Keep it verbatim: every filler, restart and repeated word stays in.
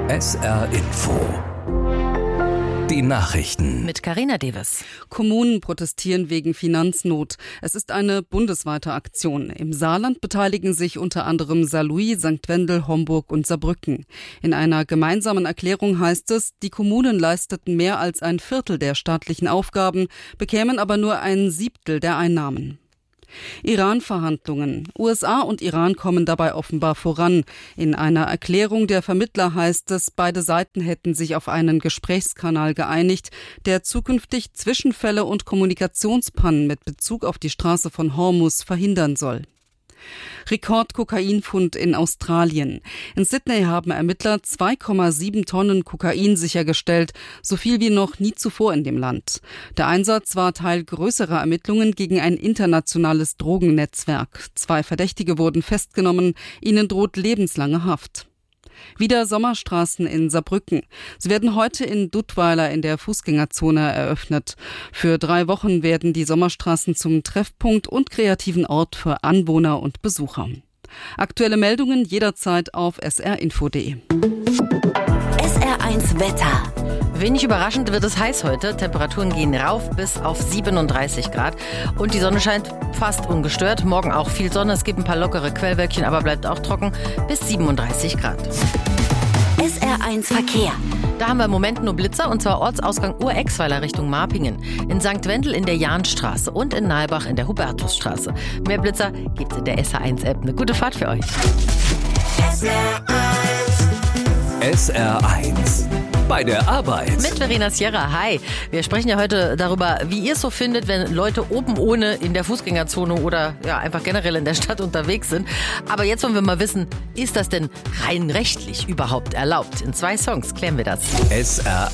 S R Info. Die Nachrichten. Mit Carina Deves. Kommunen protestieren wegen Finanznot. Es ist eine bundesweite Aktion. Im Saarland beteiligen sich unter anderem Saarlouis, Sankt Wendel, Homburg und Saarbrücken. In einer gemeinsamen Erklärung heißt es, die Kommunen leisteten mehr als ein Viertel der staatlichen Aufgaben, bekämen aber nur ein Siebtel der Einnahmen. Iran-Verhandlungen. U S A und Iran kommen dabei offenbar voran. In einer Erklärung der Vermittler heißt es, beide Seiten hätten sich auf einen Gesprächskanal geeinigt, der zukünftig Zwischenfälle und Kommunikationspannen mit Bezug auf die Straße von Hormuz verhindern soll. Rekord-Kokainfund in Australien. In Sydney haben Ermittler zwei Komma sieben Tonnen Kokain sichergestellt, so viel wie noch nie zuvor in dem Land. Der Einsatz war Teil größerer Ermittlungen gegen ein internationales Drogennetzwerk. Zwei Verdächtige wurden festgenommen, ihnen droht lebenslange Haft. Wieder Sommerstraßen in Saarbrücken. Sie werden heute in Duttweiler in der Fußgängerzone eröffnet. Für drei Wochen werden die Sommerstraßen zum Treffpunkt und kreativen Ort für Anwohner und Besucher. Aktuelle Meldungen jederzeit auf s r info punkt d e. S R eins Wetter. Wenig überraschend wird es heiß heute. Temperaturen gehen rauf bis auf siebenunddreißig Grad. Und die Sonne scheint fast ungestört. Morgen auch viel Sonne. Es gibt ein paar lockere Quellwölkchen, aber bleibt auch trocken bis siebenunddreißig Grad. S R eins Verkehr. Da haben wir im Moment nur Blitzer, und zwar Ortsausgang Urexweiler Richtung Marpingen, in Sankt Wendel in der Jahnstraße und in Nalbach in der Hubertusstraße. Mehr Blitzer gibt's in der S R eins App. Eine gute Fahrt für euch. S R eins. Bei der Arbeit. Mit Verena Sierra. Hi. Wir sprechen ja heute darüber, wie ihr es so findet, wenn Leute oben ohne in der Fußgängerzone oder ja einfach generell in der Stadt unterwegs sind. Aber jetzt wollen wir mal wissen, ist das denn rein rechtlich überhaupt erlaubt? In zwei Songs klären wir das. S R